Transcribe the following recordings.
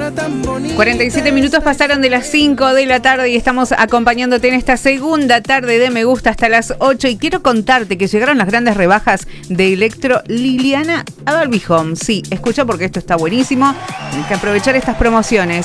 47 minutos pasaron de las 5 de la tarde y estamos acompañándote en esta segunda tarde de Me Gusta hasta las 8. Y quiero contarte que llegaron las grandes rebajas de Electro Liliana a Barbie Home. Sí, escucha porque esto está buenísimo. Tienes que aprovechar estas promociones.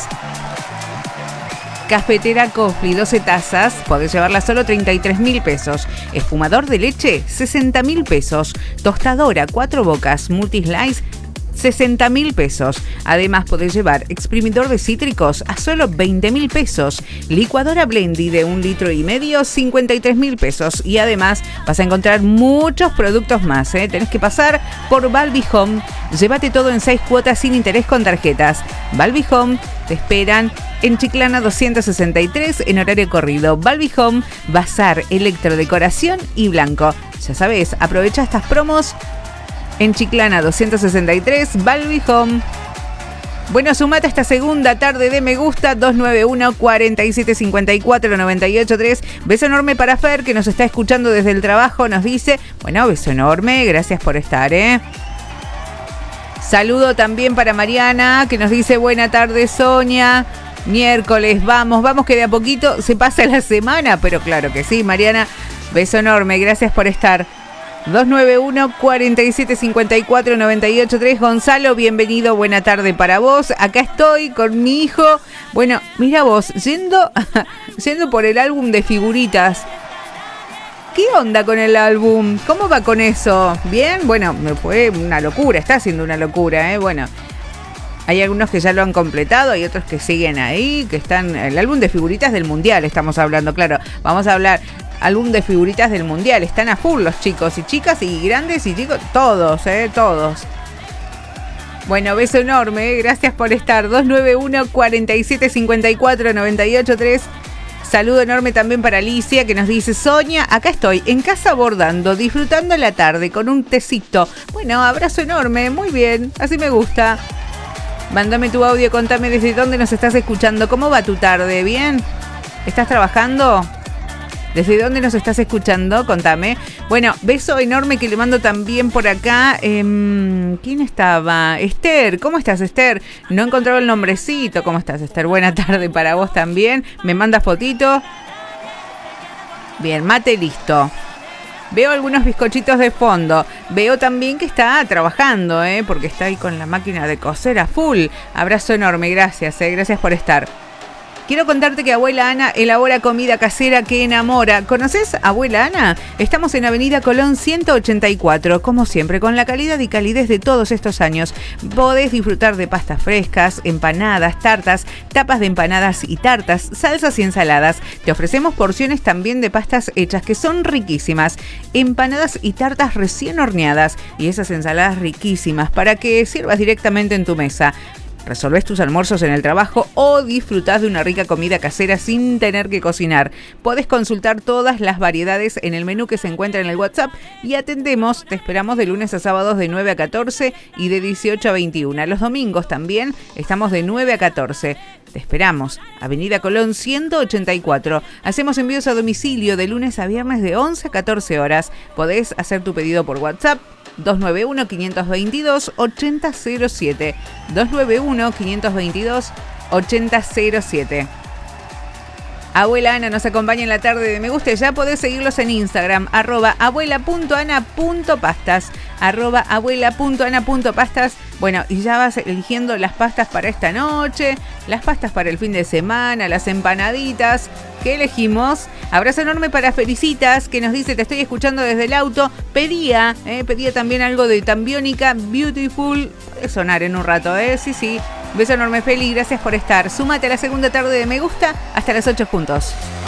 Cafetera Coffee, 12 tazas, podés llevarla solo 33.000 pesos. Espumador de leche, 60.000 pesos. Tostadora, 4 bocas, multislice, 60.000 pesos. Además, podés llevar exprimidor de cítricos a solo 20.000 pesos. Licuadora Blendy de 1,5 litros, 53.000 pesos. Y además, vas a encontrar muchos productos más. Tenés que pasar por Barbie Home. Llévate todo en 6 cuotas sin interés con tarjetas. Barbie Home te esperan en Chiclana 263 en horario corrido. Barbie Home, bazar, electrodecoración y blanco. Ya sabes, aprovecha estas promos en Chiclana 263, Barbie Home. Bueno, sumate a esta segunda tarde de Me Gusta, 291-4754-983. Beso enorme para Fer, que nos está escuchando desde el trabajo. Nos dice, bueno, beso enorme, gracias por estar, Saludo también para Mariana, que nos dice, buena tarde, Sonia. Miércoles, vamos que de a poquito se pasa la semana, pero claro que sí, Mariana. Beso enorme, gracias por estar. 291-4754-983. Gonzalo, bienvenido, buena tarde para vos. Acá estoy con mi hijo. Bueno, mira vos, yendo por el álbum de figuritas. ¿Qué onda con el álbum? ¿Cómo va con eso? ¿Bien? Bueno, me fue una locura, está siendo una locura, Bueno, hay algunos que ya lo han completado, hay otros que siguen ahí, que están... El álbum de figuritas del Mundial estamos hablando, claro. Vamos a hablar... Álbum de figuritas del Mundial. Están a full los chicos y chicas y grandes y chicos. Todos, todos. Bueno, beso enorme. Gracias por estar. 291-4754-983. Saludo enorme también para Alicia, que nos dice, Sonia, acá estoy en casa bordando, disfrutando la tarde con un tecito. Bueno, abrazo enorme. Muy bien. Así me gusta. Mándame tu audio. Contame desde dónde nos estás escuchando. ¿Cómo va tu tarde? ¿Bien? ¿Estás trabajando? ¿Desde dónde nos estás escuchando? Contame. Bueno, beso enorme que le mando también por acá. ¿Quién estaba? Esther. ¿Cómo estás, Esther? No he encontrado el nombrecito. ¿Cómo estás, Esther? Buena tarde para vos también. Me mandas fotito. Bien, mate listo. Veo algunos bizcochitos de fondo. Veo también que está trabajando, porque está ahí con la máquina de coser a full. Abrazo enorme. Gracias, gracias por estar. Quiero contarte que Abuela Ana elabora comida casera que enamora. ¿Conoces Abuela Ana? Estamos en Avenida Colón 184, como siempre, con la calidad y calidez de todos estos años. Podés disfrutar de pastas frescas, empanadas, tartas, tapas de empanadas y tartas, salsas y ensaladas. Te ofrecemos porciones también de pastas hechas que son riquísimas, empanadas y tartas recién horneadas y esas ensaladas riquísimas para que sirvas directamente en tu mesa. Resolvés tus almuerzos en el trabajo o disfrutás de una rica comida casera sin tener que cocinar. Podés consultar todas las variedades en el menú que se encuentra en el WhatsApp y atendemos, te esperamos de lunes a sábados de 9 a 14 y de 18 a 21. Los domingos también estamos de 9 a 14. Te esperamos. Avenida Colón 184. Hacemos envíos a domicilio de lunes a viernes de 11 a 14 horas. Podés hacer tu pedido por WhatsApp 291-522-8007. 291-522-8007. Abuela Ana nos acompaña en la tarde de Me Gusta. Ya podés seguirlos en Instagram, @abuela.ana.pastas, @abuela.ana.pastas. Bueno, y ya vas eligiendo las pastas para esta noche, las pastas para el fin de semana, las empanaditas. ¿Qué elegimos? Abrazo enorme para Felicitas, que nos dice, te estoy escuchando desde el auto. Pedía también algo de Tambiónica Beautiful. Puede sonar en un rato, Sí. Beso enorme, Feli, gracias por estar. Súmate a la segunda tarde de Me Gusta, hasta las 8 juntos.